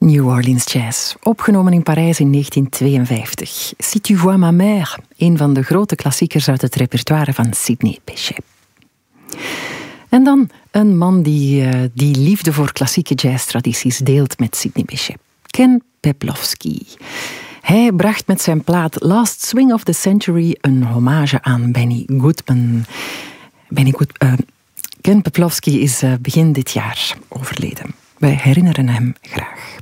New Orleans Jazz, opgenomen in Parijs in 1952. Si tu vois ma mère, een van de grote klassiekers uit het repertoire van Sidney Bechet. En dan een man die liefde voor klassieke jazztradities deelt met Sidney Bechet. Ken Peplowski. Hij bracht met zijn plaat Last Swing of the Century een hommage aan Benny Goodman. Ken Peplowski is begin dit jaar overleden. Wij herinneren hem graag.